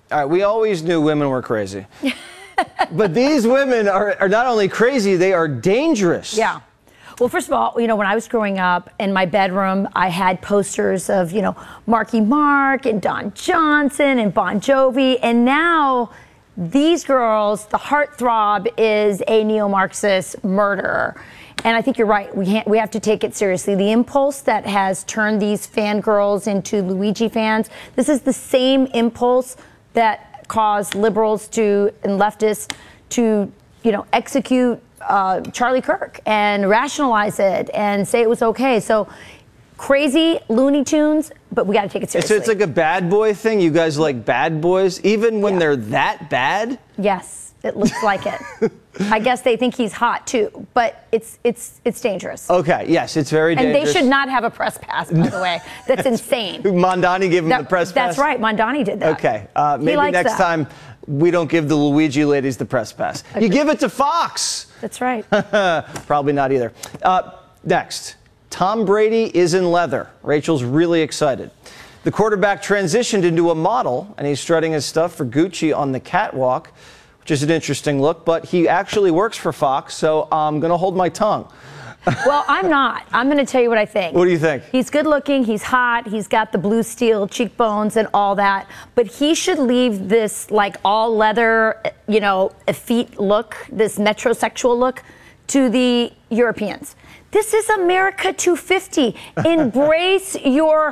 All right, we always knew women were crazy. But these women are not only crazy, they are dangerous. Yeah. Well, first of all, when I was growing up in my bedroom, I had posters of, Marky Mark and Don Johnson and Bon Jovi. And now these girls, the heartthrob is a neo-Marxist murderer. And I think you're right. We have to take it seriously. The impulse that has turned these fangirls into Luigi fans, this is the same impulse that caused liberals and leftists to, execute Charlie Kirk and rationalize it and say it was okay. So crazy Looney Tunes, but we got to take it seriously. So it's like a bad boy thing. You guys like bad boys, even when they're that bad? Yes, it looks like it. I guess they think he's hot too, but it's dangerous. Okay, yes, it's very dangerous. And they should not have a press pass, by the way. That's insane. Mondani gave him the press pass? That's right. Mondani did that. Okay, maybe next time we don't give the Luigi ladies the press pass. Okay. You give it to Fox. That's right. Probably not either. Next, Tom Brady is in leather. Rachel's really excited. The quarterback transitioned into a model, and he's strutting his stuff for Gucci on the catwalk, which is an interesting look, but he actually works for Fox, so I'm going to hold my tongue. Well, I'm not. I'm going to tell you what I think. What do you think? He's good looking. He's hot. He's got the blue steel cheekbones and all that. But he should leave this all leather, effete look, this metrosexual look to the Europeans. This is America 250. Embrace your,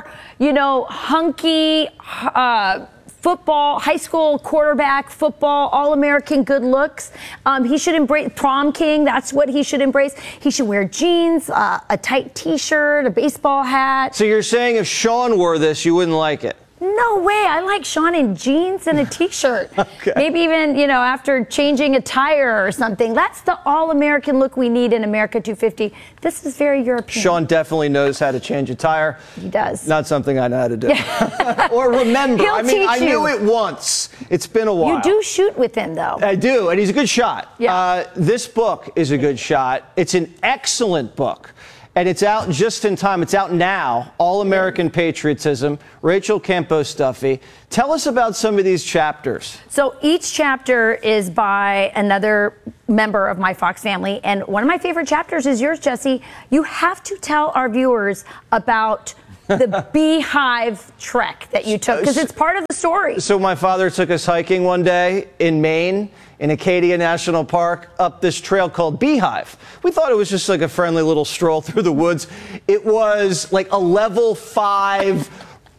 hunky, football, high school quarterback, football, all-American good looks. He should embrace prom king. That's what he should embrace. He should wear jeans, a tight T-shirt, a baseball hat. So you're saying if Sean wore this, you wouldn't like it? No way. I like Sean in jeans and a T-shirt. Okay. Maybe even, after changing a tire or something. That's the all-American look we need in America 250. This is very European. Sean definitely knows how to change a tire. He does. Not something I know how to do. Or remember. He'll teach I knew it once. It's been a while. You do shoot with him, though. I do, and he's a good shot. Yeah. This book is a good shot. It's an excellent book. And it's out just in time. It's out now. All American Patriotism. Rachel Campos Duffy. Tell us about some of these chapters. So each chapter is by another member of my Fox family. And one of my favorite chapters is yours, Jesse. You have to tell our viewers about the beehive trek that you took, because it's part of the story. So my father took us hiking one day in Maine, in Acadia National Park, up this trail called Beehive. We thought it was just like a friendly little stroll through the woods. It was like a level 5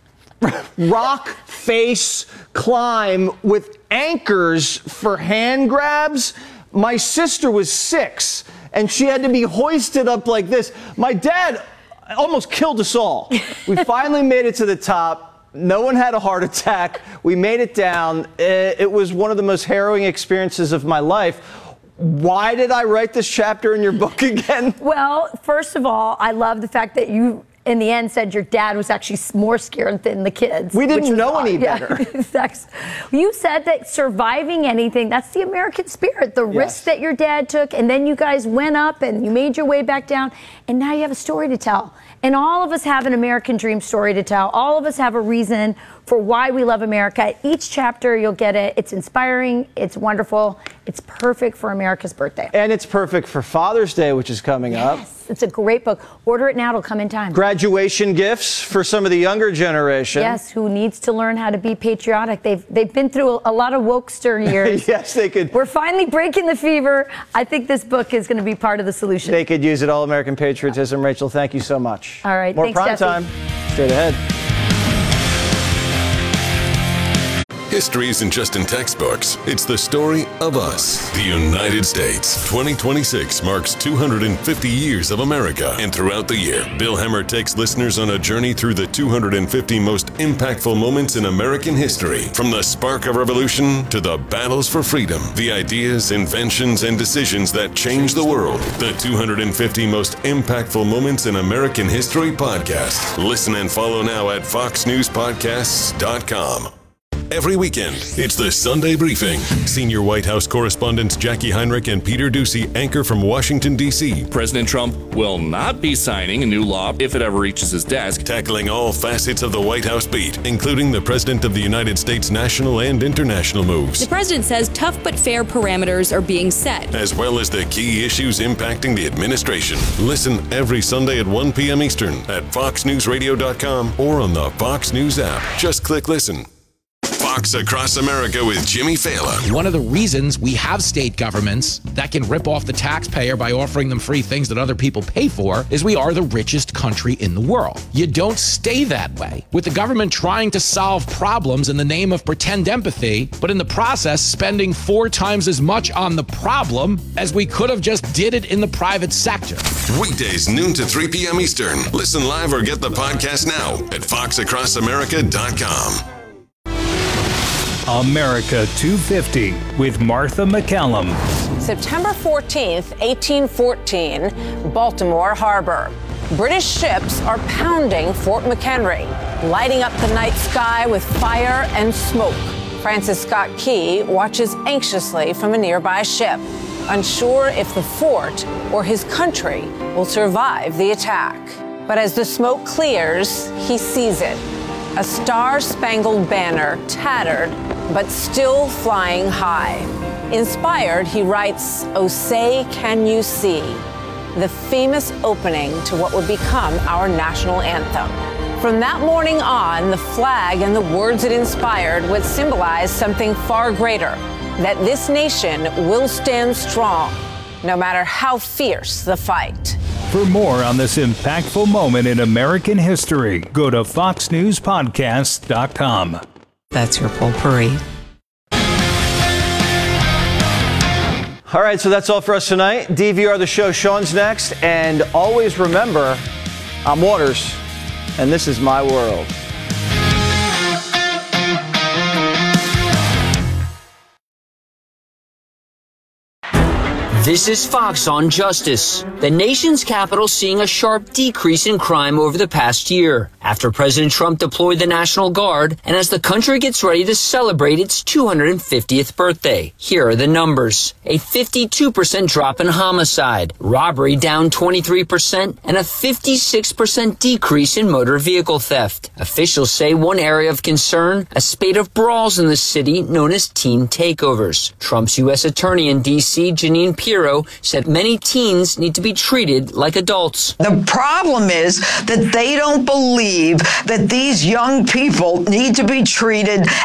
rock face climb with anchors for hand grabs. My sister was 6, and she had to be hoisted up like this. My dad almost killed us all. We finally made it to the top. No one had a heart attack. We made it down. It was one of the most harrowing experiences of my life. Why did I write this chapter in your book again? Well, first of all, I love the fact that you, in the end, said your dad was actually more scared than the kids. We didn't know any better. You said that surviving anything, that's the American spirit, the risk that your dad took, and then you guys went up and you made your way back down, and now you have a story to tell. And all of us have an American dream story to tell. All of us have a reason for why we love America. Each chapter, you'll get it. It's inspiring. It's wonderful. It's perfect for America's birthday. And it's perfect for Father's Day, which is coming up. Yes, it's a great book. Order it now. It'll come in time. Graduation gifts for some of the younger generation. Yes, who needs to learn how to be patriotic. They've been through a lot of wokester years. Yes, they could. We're finally breaking the fever. I think this book is going to be part of the solution. They could use it. All American Patriotism. Rachel, thank you so much. All right. More Thanks, prime Jesse. time. Straight ahead. History isn't just in textbooks. It's the story of us. The United States. 2026 marks 250 years of America. And throughout the year, Bill Hemmer takes listeners on a journey through the 250 most impactful moments in American history. From the spark of revolution to the battles for freedom. The ideas, inventions, and decisions that change the world. The 250 most impactful moments in American history podcast. Listen and follow now at foxnewspodcasts.com. every weekend. It's the Sunday Briefing. Senior White House correspondents Jackie Heinrich and Peter Doocy anchor from Washington, D.C. President Trump will not be signing a new law if it ever reaches his desk. Tackling all facets of the White House beat, including the President of the United States' national and international moves. The president says tough but fair parameters are being set, as well as the key issues impacting the administration. Listen every Sunday at 1 p.m. Eastern at foxnewsradio.com or on the Fox News app. Just click listen. Fox Across America with Jimmy Fallon. One of the reasons we have state governments that can rip off the taxpayer by offering them free things that other people pay for is we are the richest country in the world. You don't stay that way. With the government trying to solve problems in the name of pretend empathy, but in the process spending 4 times as much on the problem as we could have just did it in the private sector. Weekdays noon to 3 p.m. Eastern. Listen live or get the podcast now at foxacrossamerica.com. America 250 with Martha McCallum. September 14th, 1814, Baltimore Harbor. British ships are pounding Fort McHenry, lighting up the night sky with fire and smoke. Francis Scott Key watches anxiously from a nearby ship, unsure if the fort or his country will survive the attack. But as the smoke clears, he sees it. A star-spangled banner, tattered, but still flying high. Inspired, he writes, "Oh, say, can you see?" the famous opening to what would become our national anthem. From that morning on, the flag and the words it inspired would symbolize something far greater, that this nation will stand strong, no matter how fierce the fight. For more on this impactful moment in American history, go to foxnewspodcast.com. That's your potpourri. All right, so that's all for us tonight. DVR the show. Sean's next. And always remember, I'm Waters, and this is my world. This is Fox on Justice. The nation's capital seeing a sharp decrease in crime over the past year after President Trump deployed the National Guard and as the country gets ready to celebrate its 250th birthday. Here are the numbers. A 52% drop in homicide, robbery down 23%, and a 56% decrease in motor vehicle theft. Officials say one area of concern, a spate of brawls in the city known as teen takeovers. Trump's U.S. Attorney in D.C., Jeanine Pirro, said many teens need to be treated like adults. The problem is that they don't believe that these young people need to be treated